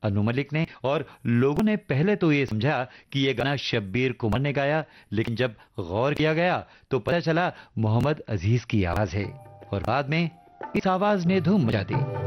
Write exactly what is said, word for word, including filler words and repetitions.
अनु मलिक ने, और लोगों ने पहले तो ये समझा कि ये गाना शब्बीर कुमार ने गाया, लेकिन जब गौर किया गया तो पता चला मोहम्मद अजीज की आवाज है, और बाद में इस आवाज ने धूम मचा दी।